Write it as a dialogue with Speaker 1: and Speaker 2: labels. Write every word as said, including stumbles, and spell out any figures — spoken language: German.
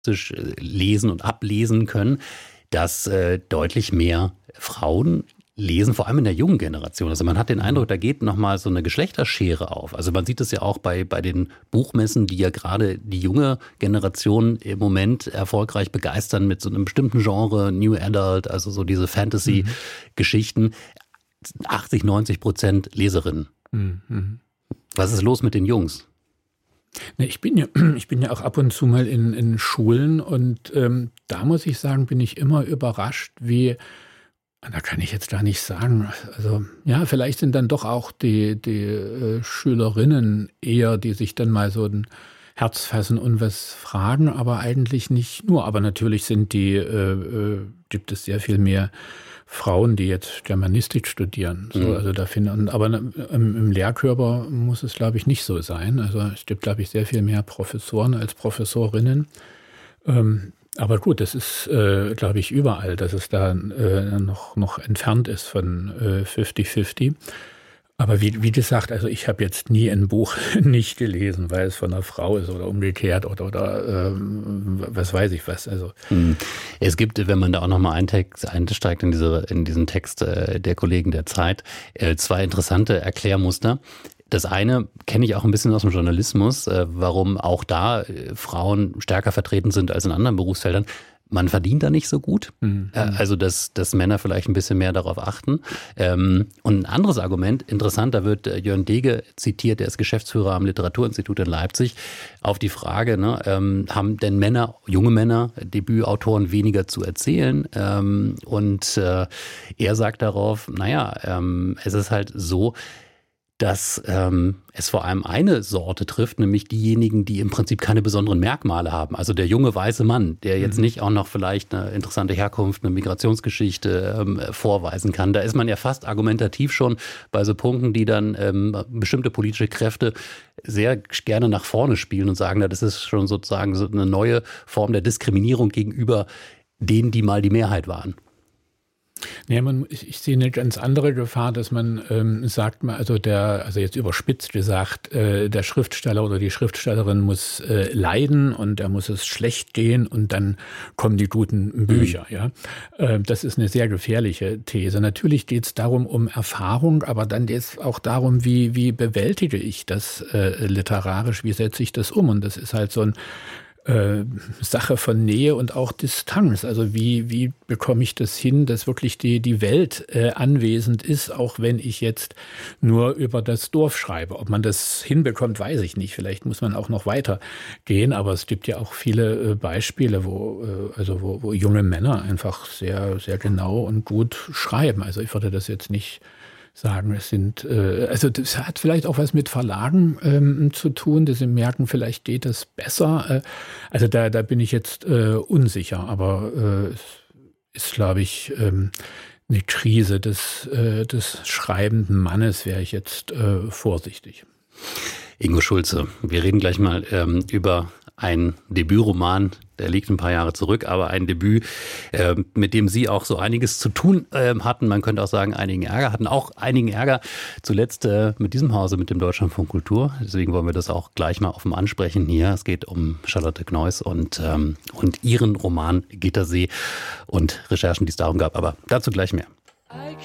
Speaker 1: lesen und ablesen können, dass äh, deutlich mehr Frauen lesen, vor allem in der jungen Generation. Also man hat den Eindruck, da geht nochmal so eine Geschlechterschere auf. Also man sieht es ja auch bei, bei den Buchmessen, die ja gerade die junge Generation im Moment erfolgreich begeistern mit so einem bestimmten Genre, New Adult, also so diese Fantasy-Geschichten. achtzig, neunzig Prozent Leserinnen. Mhm. Was ist los mit den Jungs?
Speaker 2: Ich bin ja, ich bin ja auch ab und zu mal in, in Schulen und ähm, da muss ich sagen, bin ich immer überrascht, wie, da kann ich jetzt gar nicht sagen, also ja, vielleicht sind dann doch auch die, die äh, Schülerinnen eher, die sich dann mal so ein Herz fassen und was fragen, aber eigentlich nicht nur. Aber natürlich sind die, äh, äh, gibt es sehr viel mehr Frauen, die jetzt Germanistik studieren. So, mhm. Also da finden, aber im, im Lehrkörper muss es, glaube ich, nicht so sein. Also es gibt, glaube ich, sehr viel mehr Professoren als Professorinnen. Ähm, aber gut, das ist, äh, glaube ich, überall, dass es da äh, noch, noch entfernt ist von äh, fünfzig fünfzig. Aber wie, wie gesagt, also ich habe jetzt nie ein Buch nicht gelesen, weil es von einer Frau ist oder umgekehrt oder, oder ähm, was weiß ich was. Also
Speaker 1: es gibt, wenn man da auch nochmal einsteigt in, diese, in diesen Text äh, der Kollegen der Zeit, äh, zwei interessante Erklärmuster. Das eine kenne ich auch ein bisschen aus dem Journalismus, äh, warum auch da äh, Frauen stärker vertreten sind als in anderen Berufsfeldern. Man verdient da nicht so gut, mhm. also dass, dass Männer vielleicht ein bisschen mehr darauf achten. Und ein anderes Argument, interessant, da wird Jörn Dege zitiert, der ist Geschäftsführer am Literaturinstitut in Leipzig, auf die Frage, ne, haben denn Männer, junge Männer, Debütautoren weniger zu erzählen? Und er sagt darauf, naja, es ist halt so, dass ähm, es vor allem eine Sorte trifft, nämlich diejenigen, die im Prinzip keine besonderen Merkmale haben. Also der junge weiße Mann, der jetzt mhm. nicht auch noch vielleicht eine interessante Herkunft, eine Migrationsgeschichte ähm, vorweisen kann. Da ist man ja fast argumentativ schon bei so Punkten, die dann ähm, bestimmte politische Kräfte sehr gerne nach vorne spielen und sagen, na, das ist schon sozusagen so eine neue Form der Diskriminierung gegenüber denen, die mal die Mehrheit waren.
Speaker 2: Nee, man, ich, ich sehe eine ganz andere Gefahr, dass man ähm, sagt, mal, also der, also jetzt überspitzt gesagt, äh, der Schriftsteller oder die Schriftstellerin muss äh, leiden und er muss es schlecht gehen und dann kommen die guten Bücher. Mhm. Ja, äh, das ist eine sehr gefährliche These. Natürlich geht es darum um Erfahrung, aber dann geht es auch darum, wie wie bewältige ich das äh, literarisch, wie setze ich das um? Und das ist halt so ein Äh, Sache von Nähe und auch Distanz. Also wie, wie bekomme ich das hin, dass wirklich die, die Welt äh, anwesend ist, auch wenn ich jetzt nur über das Dorf schreibe. Ob man das hinbekommt, weiß ich nicht. Vielleicht muss man auch noch weiter gehen, aber es gibt ja auch viele äh, Beispiele, wo, äh, also wo, wo junge Männer einfach sehr, sehr genau und gut schreiben. Also ich würde das jetzt nicht sagen, es sind, äh, also das hat vielleicht auch was mit Verlagen ähm, zu tun, dass sie merken, vielleicht geht das besser. Äh, also da, da bin ich jetzt äh, unsicher, aber äh, es ist, glaube ich, ähm, eine Krise des, äh, des schreibenden Mannes, wäre ich jetzt äh, vorsichtig.
Speaker 1: Ingo Schulze, wir reden gleich mal ähm, über einen Debütroman, der liegt ein paar Jahre zurück, aber ein Debüt, äh, mit dem Sie auch so einiges zu tun äh, hatten. Man könnte auch sagen, einigen Ärger hatten, auch einigen Ärger zuletzt äh, mit diesem Hause, mit dem Deutschlandfunk Kultur. Deswegen wollen wir das auch gleich mal offen ansprechen hier. Es geht um Charlotte Kneuss und, ähm, und ihren Roman Gittersee und Recherchen, die es darum gab. Aber dazu gleich mehr.